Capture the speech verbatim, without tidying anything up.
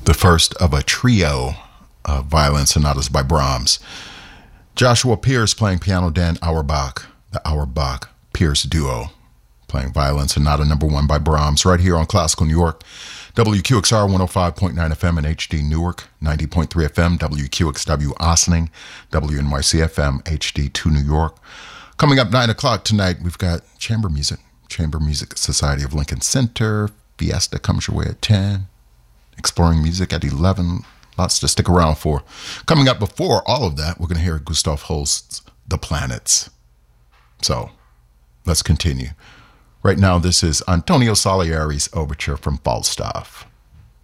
the first of a trio of violin sonatas by Brahms. Joshua Pierce playing piano, Dan Auerbach, the Auerbach-Pierce duo, playing violin sonata number one by Brahms, right here on Classical New York. W Q X R one oh five point nine F M and H D Newark, ninety point three F M, W Q X W Ossining, W N Y C F M, H D two New York. Coming up nine o'clock tonight, we've got chamber music, Chamber Music Society of Lincoln Center. Fiesta comes your way at ten. Exploring music at eleven. Lots to stick around for. Coming up before all of that, we're going to hear Gustav Holst's The Planets. So, let's continue. Right now, this is Antonio Salieri's overture from Falstaff.